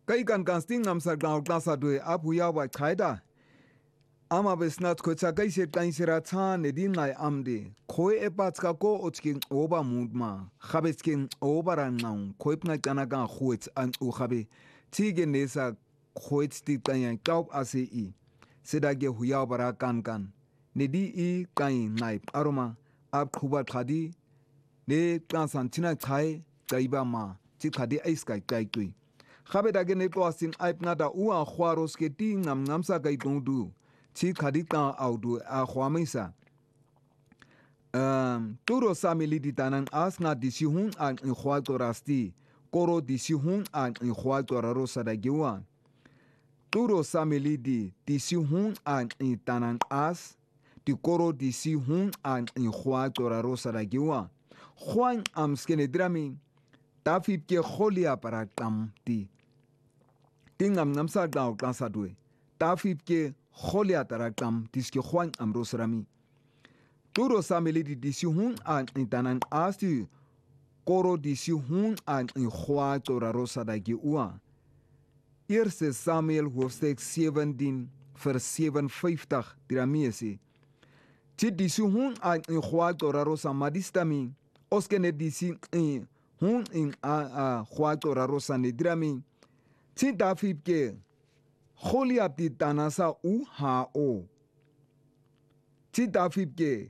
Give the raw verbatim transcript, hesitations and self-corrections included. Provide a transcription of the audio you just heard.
Kay kan kan sting am sa glau klasa dwe apu ya wa chaida. Ama besnat ko cha kay se kain sira cha ne din ngai amde. Khoi e pats ka ko ochkin oba mundma. Khabeskin obaran nang khoip na kana ga khoit an u khabe. Tige nesa khoit ti kan kaup ase i. Sedage huya bara kan kan. Ne di i kain ngai aroma ab khuba khadi ne kansan china chai chaiba ma chi khadi ais kai kai tui. Khabe dage ne ko asin aip na da u a khwaros ke ti ngam ngam sa kai du. Chi khadi ka audu a khwamisa. Um turo samili di tanan as na disi hun an in khwa to rasti. Koro disi hun an in khwa to rosa da giwa. Turo samili di disi hun an in tanan as di koro disi hun an in khwa to rosa da giwa. Khwan am skene drami tafip ke kholia para tam ti. Tingam namsa dau klasa dwe. Tafip ke kholia tara tam tiske khwan am rosrami. Turo samili di disi hun an intanan asti koro disi hun an in khwa tora rosa da geua. Eerste Samuel hoofdstuk zeventien vers zevenenvijftig diramiese. Ti disi hun an in khwa tora rosa madistami oskene disi in hun in a a khwa tora rosa ne dirami. Ti dafip ke kholiap di tanasa u ha o. Ti dafip ke